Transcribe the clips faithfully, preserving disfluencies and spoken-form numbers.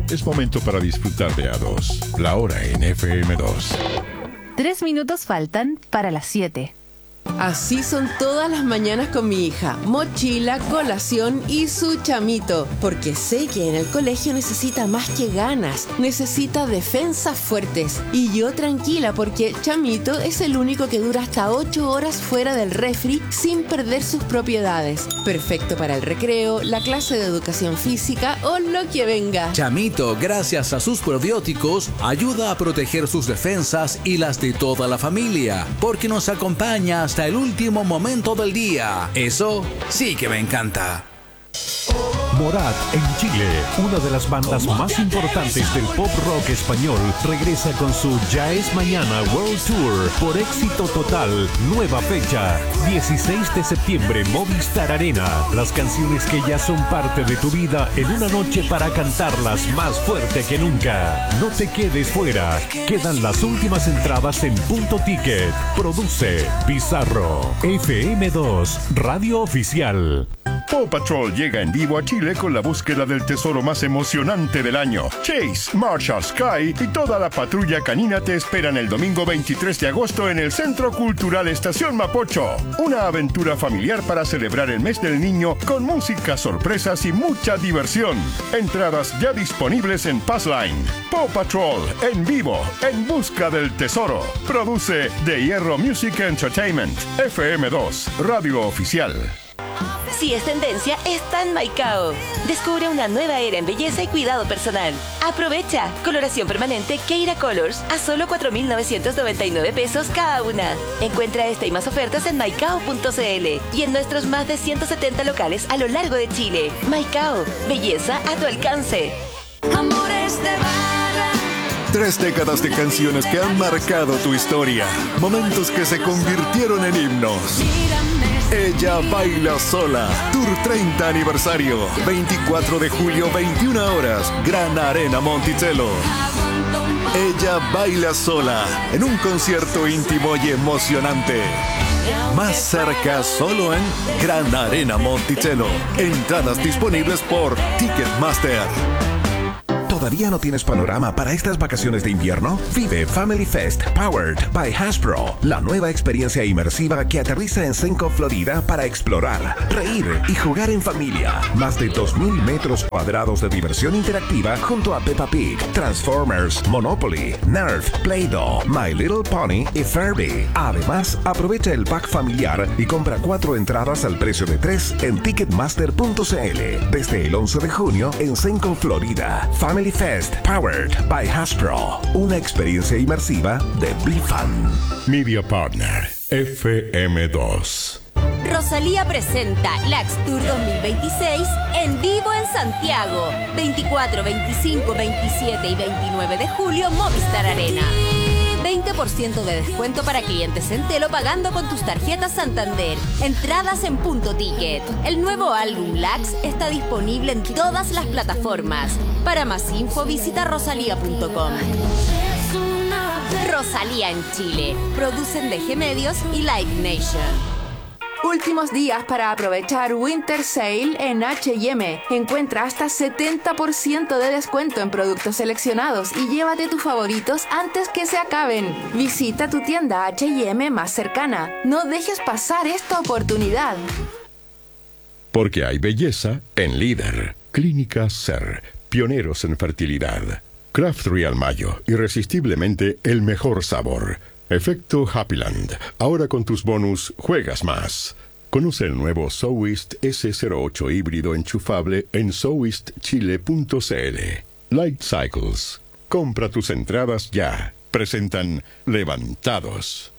Es momento para disfrutar de A dos. La hora en F M dos. Tres minutos faltan para las siete. Así son todas las mañanas con mi hija. Mochila, colación y su chamito. Porque sé que en el colegio necesita más que ganas. Necesita defensas fuertes. Y yo tranquila porque chamito es el único que dura hasta ocho horas fuera del refri sin perder sus propiedades. Perfecto para el recreo, la clase de educación física o lo que venga. Chamito, gracias a sus probióticos, ayuda a proteger sus defensas y las de toda la familia. Porque nos acompaña hasta el último momento del día. Eso sí que me encanta. Morat en Chile, una de las bandas más importantes del pop rock español, regresa con su Ya es Mañana World Tour por éxito total. Nueva fecha, dieciséis de septiembre, Movistar Arena. Las canciones que ya son parte de tu vida en una noche para cantarlas más fuerte que nunca. No te quedes fuera. Quedan las últimas entradas en Punto Ticket. Produce Pizarro. F M dos, Radio Oficial. Paw Patrol llega en vivo a Chile con la búsqueda del tesoro más emocionante del año. Chase, Marshall, Sky y toda la patrulla canina te esperan el domingo veintitrés de agosto en el Centro Cultural Estación Mapocho. Una aventura familiar para celebrar el mes del niño con música, sorpresas y mucha diversión. Entradas ya disponibles en Passline. Paw Patrol en vivo, en busca del tesoro. Produce De Hierro Music Entertainment. F M dos, Radio Oficial. Si es tendencia, está en Maicao. Descubre una nueva era en belleza y cuidado personal. Aprovecha. Coloración permanente Keira Colors a solo cuatro mil novecientos noventa y nueve pesos cada una. Encuentra esta y más ofertas en maicao punto c l y en nuestros más de ciento setenta locales a lo largo de Chile. Maicao. Belleza a tu alcance. Amores de barra. Tres décadas de canciones que han marcado tu historia. Momentos que se convirtieron en himnos. Ella baila sola. Tour treinta aniversario. veinticuatro de julio, veintiuna horas. Gran Arena Monticello. Ella baila sola. En un concierto íntimo y emocionante. Más cerca solo en Gran Arena Monticello. Entradas disponibles por Ticketmaster. ¿Todavía no tienes panorama para estas vacaciones de invierno? Vive Family Fest Powered by Hasbro, la nueva experiencia inmersiva que aterriza en Senco, Florida para explorar, reír y jugar en familia. Más de dos mil metros cuadrados de diversión interactiva junto a Peppa Pig, Transformers, Monopoly, Nerf, Play-Doh, My Little Pony y Furby. Además, aprovecha el pack familiar y compra cuatro entradas al precio de tres en ticketmaster punto c l. Desde el once de junio en Senco, Florida. Family Fest Powered by Hasbro, una experiencia inmersiva de BeFun. Media Partner F M dos. Rosalía presenta Lax Tour dos mil veintiséis en vivo en Santiago. veinticuatro, veinticinco, veintisiete y veintinueve de julio, Movistar Arena. veinte por ciento de descuento para clientes Entelo pagando con tus tarjetas Santander. Entradas en Punto Ticket. El nuevo álbum Lax está disponible en todas las plataformas. Para más info visita rosalía punto com. Rosalía en Chile. Producen D G Medios y Live Nation. Últimos días para aprovechar Winter Sale en H y M. Encuentra hasta setenta por ciento de descuento en productos seleccionados y llévate tus favoritos antes que se acaben. Visita tu tienda H y M más cercana. No dejes pasar esta oportunidad. Porque hay belleza en Líder. Clínica Ser. Pioneros en fertilidad. Craft Real Mayo. Irresistiblemente el mejor sabor. Efecto Happyland. Ahora con tus bonus juegas más. Conoce el nuevo Sowist ese cero ocho híbrido enchufable en sowist chile punto c l. Light Cycles. Compra tus entradas ya. Presentan Levantados.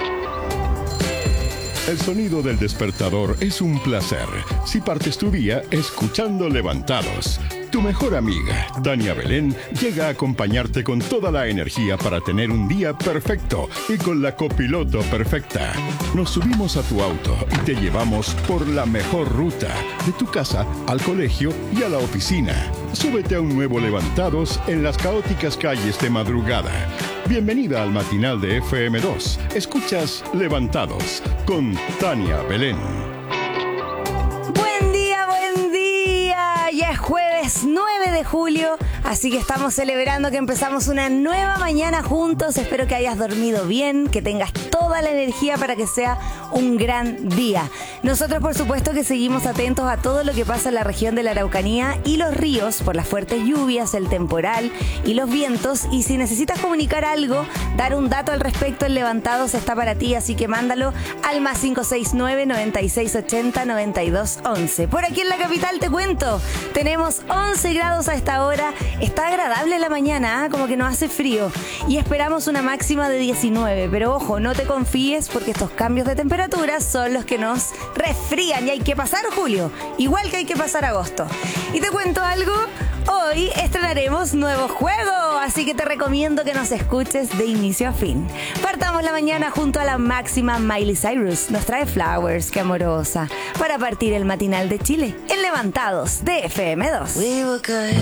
El sonido del despertador es un placer. Si partes tu día escuchando Levantados. Tu mejor amiga, Tania Belén, llega a acompañarte con toda la energía para tener un día perfecto y con la copiloto perfecta. Nos subimos a tu auto y te llevamos por la mejor ruta, de tu casa al colegio y a la oficina. Súbete a un nuevo Levantados en las caóticas calles de madrugada. Bienvenida al matinal de F M dos. Escuchas Levantados con Tania Belén. Buen día, buen día. Ya es jueves. jueves nueve de julio, así que estamos celebrando que empezamos una nueva mañana juntos. Espero que hayas dormido bien, que tengas toda la energía para que sea un gran día. Nosotros, por supuesto, que seguimos atentos a todo lo que pasa en la región de la Araucanía y los ríos por las fuertes lluvias, el temporal y los vientos. Y si necesitas comunicar algo, dar un dato al respecto, el Levantados está para ti, así que mándalo al más cinco seis nueve, noventa y seis ochenta, noventa y dos once. Por aquí en la capital te cuento, tenemos once grados a esta hora, está agradable la mañana, ¿eh? Como que no hace frío, y esperamos una máxima de diecinueve, pero ojo, no te confíes porque estos cambios de temperatura son los que nos resfrían y hay que pasar julio, igual que hay que pasar agosto. Y te cuento algo, hoy estrenaremos nuevo juego, así que te recomiendo que nos escuches de inicio a fin. Partamos la mañana junto a la máxima Miley Cyrus, nos trae Flowers, qué amorosa, para partir el matinal de Chile, en Levantados de F M dos.